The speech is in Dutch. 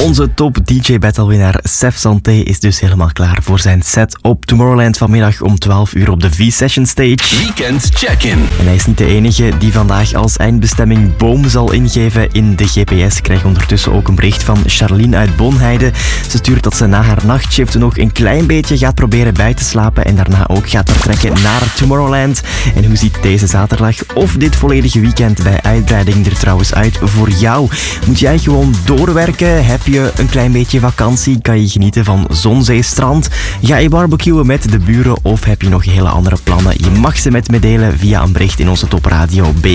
Onze top DJ-battlewinnaar Sef Santé is dus helemaal klaar voor zijn set op Tomorrowland vanmiddag om 12 uur op de V-Session Stage. Weekend Check-in. En hij is niet de enige die vandaag als eindbestemming Boom zal ingeven in de GPS. Ik krijg ondertussen ook een bericht van Charlene uit Bonheide. Ze stuurt dat ze na haar nachtshift nog een klein beetje gaat proberen bij te slapen en daarna ook gaat vertrekken naar Tomorrowland. En hoe ziet deze zaterdag of dit volledige weekend bij uitbreiding er trouwens uit voor jou? Moet jij gewoon doorwerken? Heb je een klein beetje vakantie? Kan je genieten van zon, zee, strand? Ga je barbecuen met de buren of heb je nog hele andere plannen? Je mag ze met me delen via een bericht in onze topradio B.